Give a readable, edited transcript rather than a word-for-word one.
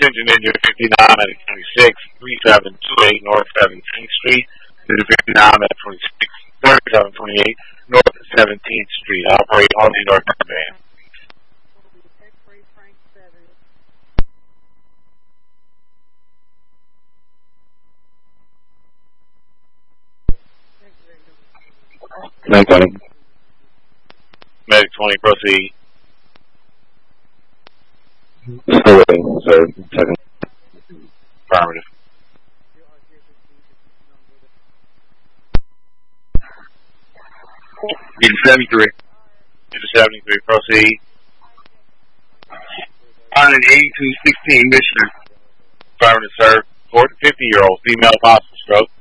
Attention injured 59 at 26, 3728 North 17th Street. Injured 59 at 26, 3728 North 17th Street. Operate on the North Band. Medic 20. Medic 20, proceed. Still waiting, sir. Second. Affirmative. Unit 73. Unit 73, proceed. On an 8216 Michigan. Affirmative, sir. 40 to 50-year-old female possible stroke.